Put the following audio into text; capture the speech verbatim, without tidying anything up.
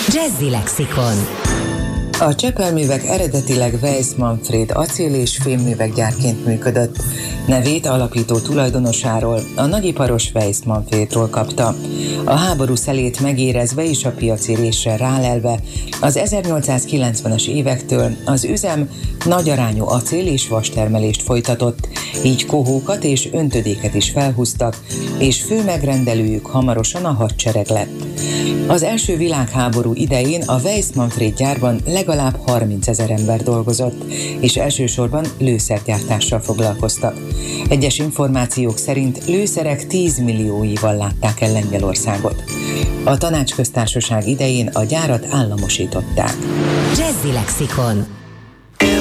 Jazzy Lexikon. A Csepel-művek eredetileg Weiss Manfréd acél- és fémműveggyárként működött. Nevét alapító tulajdonosáról, a nagyiparos Weiss Manfrédról kapta. A háború szelét megérezve és a piacérésre rálelve az ezernyolcszázkilencvenes évektől az üzem nagyarányú acél- és vastermelést folytatott, így kohókat és öntödéket is felhúztak, és fő megrendelőjük hamarosan a hadsereg lett. Az első világháború idején a Weiss Manfréd gyárban legalább harmincezer ember dolgozott, és elsősorban lőszergyártással foglalkoztak. Egyes információk szerint lőszerek tízmillióival látták el Lengyelországot. A Tanácsköztársaság idején a gyárat államosították. Jazzy Lexikon.